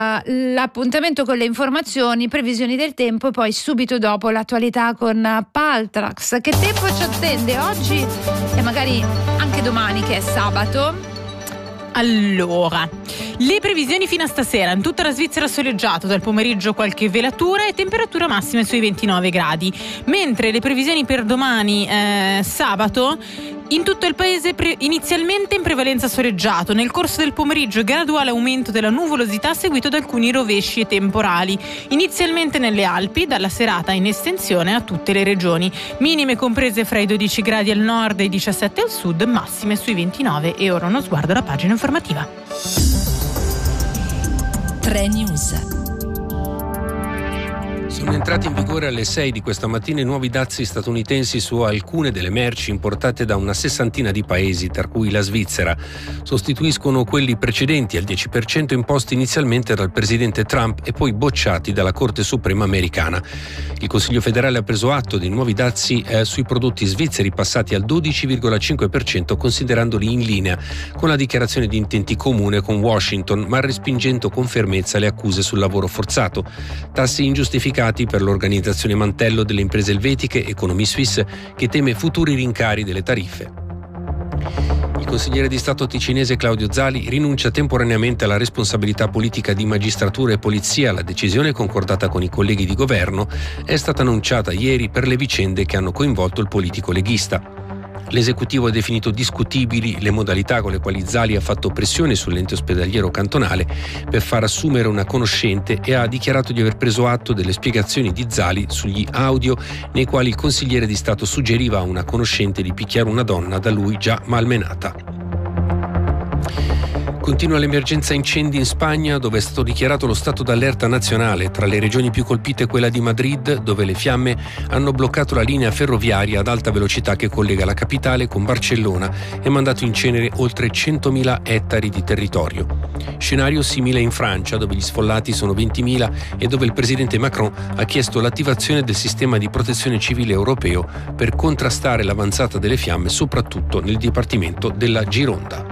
l'appuntamento con le informazioni, previsioni del tempo e poi subito dopo l'attualità con Paltrax. Che tempo ci attende oggi e magari anche domani, che è sabato? Allora, le previsioni fino a stasera: in tutta la Svizzera soleggiato, dal pomeriggio qualche velatura e temperatura massima sui 29 gradi, mentre le previsioni per domani sabato: in tutto il paese inizialmente in prevalenza soleggiato, nel corso del pomeriggio graduale aumento della nuvolosità seguito da alcuni rovesci e temporali, inizialmente nelle Alpi, dalla serata in estensione a tutte le regioni, minime comprese fra i 12 gradi al nord e i 17 al sud, massime sui 29. E ora uno sguardo alla pagina informativa. 3 News. Sono entrati in vigore alle 6 di questa mattina i nuovi dazi statunitensi su alcune delle merci importate da una sessantina di paesi, tra cui la Svizzera. Sostituiscono quelli precedenti al 10% imposti inizialmente dal presidente Trump e poi bocciati dalla Corte Suprema americana. Il Consiglio federale ha preso atto dei nuovi dazi sui prodotti svizzeri, passati al 12,5%, considerandoli in linea con la dichiarazione di intenti comune con Washington, ma respingendo con fermezza le accuse sul lavoro forzato. Tassi ingiustificati per l'organizzazione mantello delle imprese elvetiche Economy Suisse, che teme futuri rincari delle tariffe. Il consigliere di Stato ticinese Claudio Zali rinuncia temporaneamente alla responsabilità politica di magistratura e polizia. La decisione, concordata con i colleghi di governo, è stata annunciata ieri per le vicende che hanno coinvolto il politico leghista. L'esecutivo ha definito discutibili le modalità con le quali Zali ha fatto pressione sull'ente ospedaliero cantonale per far assumere una conoscente e ha dichiarato di aver preso atto delle spiegazioni di Zali sugli audio nei quali il consigliere di Stato suggeriva a una conoscente di picchiare una donna da lui già malmenata. Continua l'emergenza incendi in Spagna, dove è stato dichiarato lo stato d'allerta nazionale. Tra le regioni più colpite quella di Madrid, dove le fiamme hanno bloccato la linea ferroviaria ad alta velocità che collega la capitale con Barcellona e mandato in cenere oltre 100.000 ettari di territorio. Scenario simile in Francia, dove gli sfollati sono 20.000 e dove il presidente Macron ha chiesto l'attivazione del sistema di protezione civile europeo per contrastare l'avanzata delle fiamme, soprattutto nel dipartimento della Gironda.